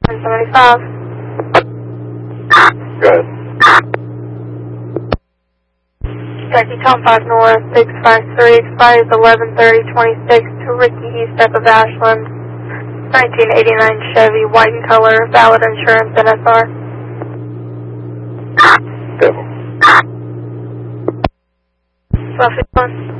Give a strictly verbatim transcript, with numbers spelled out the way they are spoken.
seventy-five. Good. Jackie Tom five North, six five three, expires eleven thirty twenty-six to Ricky East up of Ashland. nineteen eighty-nine Chevy, white in color, valid insurance, N S R. Devil. Traffic one.